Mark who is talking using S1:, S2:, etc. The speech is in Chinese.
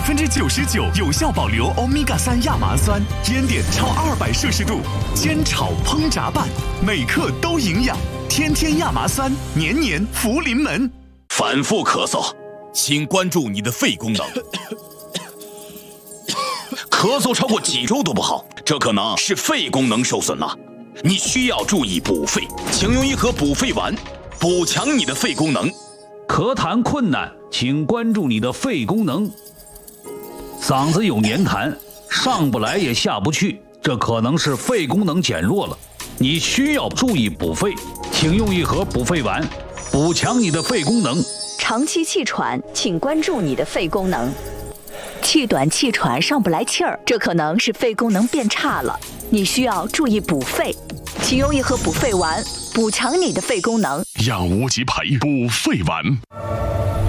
S1: 99%有效保留欧米伽3亚麻酸，烟点超200摄氏度，煎炒烹炸拌，每克都营养。天天亚麻酸，年年福临门。
S2: 反复咳嗽，请关注你的肺功能。咳嗽超过几周都不好，这可能是肺功能受损了。你需要注意补肺，请用一盒补肺丸，补强你的肺功能。
S3: 咳痰困难，请关注你的肺功能。嗓子有黏痰，上不来也下不去，这可能是肺功能减弱了。你需要注意补肺，请用一盒补肺丸，补强你的肺功能。
S4: 长期气喘，请关注你的肺功能。气短气喘上不来气儿，这可能是肺功能变差了，你需要注意补肺，请用一盒补肺丸，补强你的肺功能。
S1: 养无极培补肺丸。